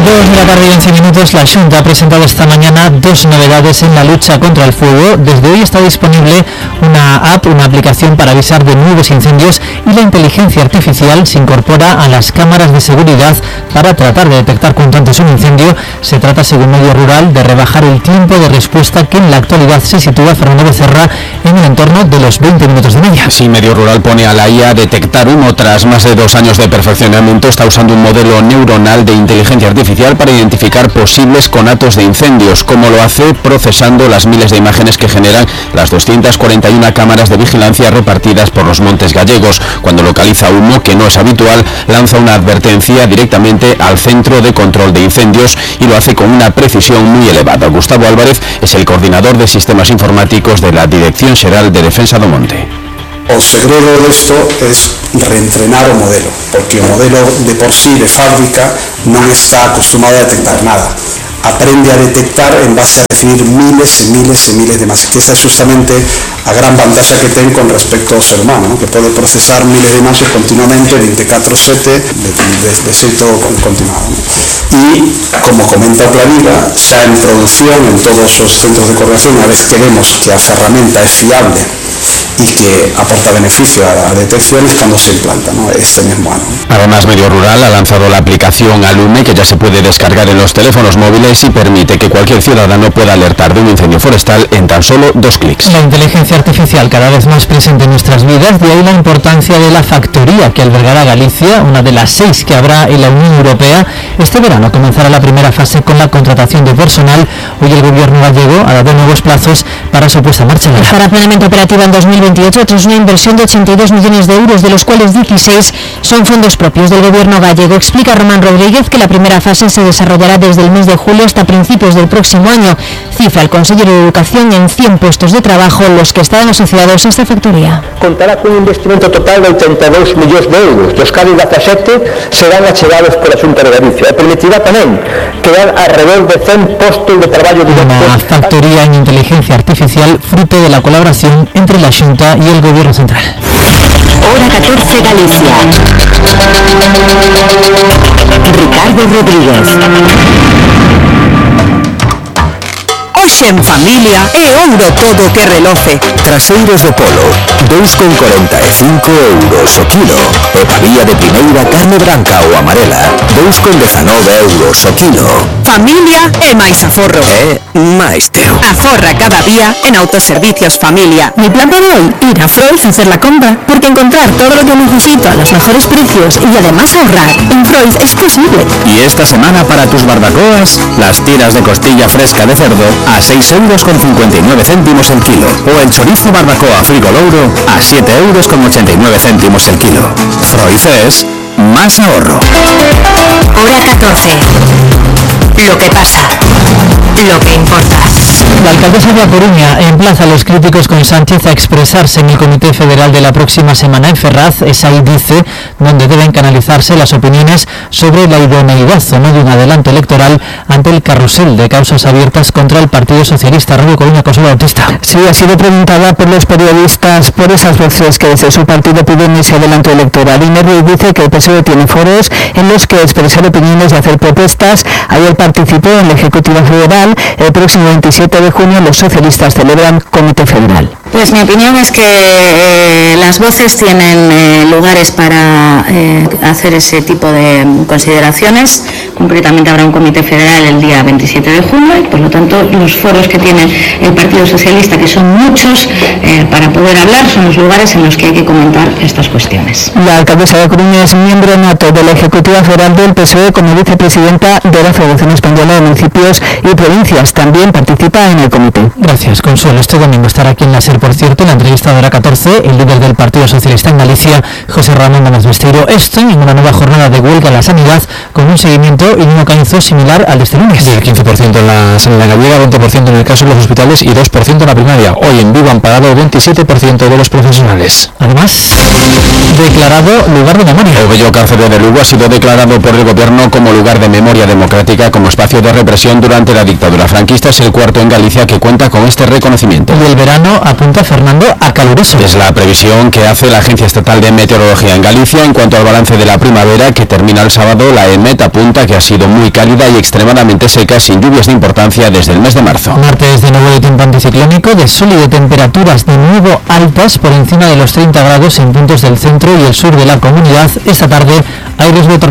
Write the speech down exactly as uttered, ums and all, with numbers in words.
dos de la tarde y once minutos, la Xunta ha presentado esta mañana dos novedades en la lucha contra el fuego. Desde hoy está disponible una app, una aplicación para avisar de nuevos incendios, y la inteligencia artificial se incorpora a las cámaras de seguridad para tratar de detectar cuanto antes un incendio. Se trata, según Medio Rural, de rebajar el tiempo de respuesta, que en la actualidad se sitúa, Fernando Becerra, en el entorno de los veinte minutos de media. Sí, Medio Rural pone a la I A a detectar humo. Tras más de dos años de perfeccionamiento, está usando un modelo neuronal de inteligencia artificial para identificar posibles conatos de incendios. ¿Cómo lo hace? Procesando las miles de imágenes que generan las doscientas cuarenta y una cámaras de vigilancia repartidas por los montes gallegos. Cuando localiza humo, que no es habitual, lanza una advertencia directamente al Centro de Control de Incendios, y lo hace con una precisión muy elevada. Gustavo Álvarez es el coordinador de sistemas informáticos de la Dirección Xeral de Defensa do Monte. O segredo desto es reentrenar o modelo, porque o modelo de por sí de fábrica non está acostumado a detectar nada. Aprende a detectar en base a recibir miles e miles e miles de imaxes, que esa é justamente a gran vantaxa que ten con respecto ao ser humano, ¿no? Que pode procesar miles de imaxes continuamente, veinticuatro sete, de, de, de xeito continuado, ¿no? E, como comenta o Planida, xa en producción en todos os centros de coordinación, a vez que vemos que a ferramenta é fiable y que aporta beneficio a las detecciones cuando se implanta, ¿no? Este mismo año. Además, Medio Rural ha lanzado la aplicación Alume, que ya se puede descargar en los teléfonos móviles y permite que cualquier ciudadano pueda alertar de un incendio forestal en tan solo dos clics. La inteligencia artificial cada vez más presente en nuestras vidas, de ahí la importancia de la factoría que albergará Galicia, una de las seis que habrá en la Unión Europea. Este verano comenzará la primera fase con la contratación de personal. Hoy el gobierno gallego ha dado nuevos plazos para su puesta en marcha. Estará plenamente operativa en dos mil veintiocho tras una inversión de ochenta y dos millones de euros, de los cuales dieciséis son fondos propios del gobierno gallego. Explica Román Rodríguez que la primera fase se desarrollará desde el mes de julio hasta principios del próximo año. Cifra el consejero de Educación en cien puestos de trabajo los que estarán asociados a esta factoría. Contará con un investimento total de ochenta e dous millóns de euros, dos cales dezasete serán achegados pola Xunta de Galicia, e permitirá tamén crear alrededor de cen postos de traballo directos. Una factoría en inteligencia artificial fruto de la colaboración entre la Xunta y el Gobierno Central. Hora catorce Galicia. Ricardo Rodríguez. Hoxe en familia é ouro todo que reloce. Traseiros do polo, dous con corenta e cinco euros o kilo. E pavía de primeira carne branca ou amarela, dous con dezanove euros o kilo. Familia é máis aforro. É máis teu. Aforra cada día en Autoservicios Familia. Mi plan para hoy, ir a Freud a hacer la compra, porque encontrar todo lo que necesito a los mejores precios y además ahorrar en Freud es posible. Y esta semana, para tus barbacoas, las tiras de costilla fresca de cerdo a seis euros con cincuenta y nueve céntimos el kilo, o el chorizo barbacoa Frigo Louro a siete euros con ochenta y nueve céntimos el kilo. Freud es más ahorro. Hora catorce. Lo que pasa, lo que importa. La alcaldesa de A Coruña emplaza a los críticos con Sánchez a expresarse en el Comité Federal de la próxima semana en Ferraz. Es ahí, dice, donde deben canalizarse las opiniones sobre la idoneidad o no de un adelanto electoral ante el carrusel de causas abiertas contra el Partido Socialista. Radio Coruña, Consuelo Bautista. Sí, ha sido preguntada por los periodistas por esas voces que desde su partido piden ese adelanto electoral. Inés Ruiz dice que el P S O E tiene foros en los que expresar opiniones y hacer propuestas. Ayer participó en la Ejecutiva Federal. El próximo veintisiete de junio los socialistas celebran Comité Federal. Pues mi opinión es que eh, las voces tienen eh, lugares para eh, hacer ese tipo de consideraciones. Concretamente habrá un Comité Federal el día veintisiete de junio y por lo tanto los foros que tiene el Partido Socialista, que son muchos, eh, para poder hablar, son los lugares en los que hay que comentar estas cuestiones. La alcaldesa de Coruña es miembro nato de la Ejecutiva Federal del P S O E como vicepresidenta de la Federación Española de Municipios y Provincias. También participa en el comité. Gracias, Consuelo. Este domingo estará aquí en la SER, por cierto, en la entrevista de Hora catorce, el líder del Partido Socialista en Galicia, José Ramón Gómez Besteiro. Esto en una nueva jornada de huelga a la sanidad con un seguimiento y un alcance similar al de este lunes. El quince por ciento en la sanidad gallega, veinte por ciento en el caso de los hospitales y dos por ciento en la primaria. Hoy en Vigo han pagado el veintisiete por ciento de los profesionales. Además, declarado lugar de memoria. El Bello Cárcere de Lugo ha sido declarado por el gobierno como lugar de memoria democrática, como espacio de represión durante la dictadura franquista. Es el cuarto en Galicia que cuenta con este reconocimiento. Y el verano apunta apunta Fernando a caluroso. Es la previsión que hace la Agencia Estatal de Meteorología en Galicia. En cuanto al balance de la primavera, que termina el sábado, la EMET apunta que ha sido muy cálida y extremadamente seca, sin lluvias de importancia desde el mes de marzo. Martes de nuevo de tiempo anticiclónico, de sol y de temperaturas de nuevo altas por encima de los treinta grados en puntos del centro y el sur de la comunidad. Esta tarde hay riesgo de tormenta.